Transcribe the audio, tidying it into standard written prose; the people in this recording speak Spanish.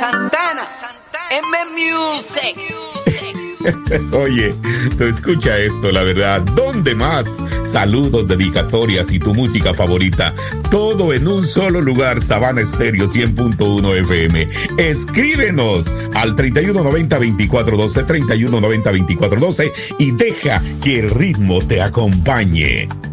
Santana, M Music. Oye, tú escucha esto, la verdad. ¿Dónde más? Saludos, dedicatorias y tu música favorita. Todo en un solo lugar. Sabana Estéreo 100.1 FM. Escríbenos al 3190-2412, 3190-2412 y deja que el ritmo te acompañe.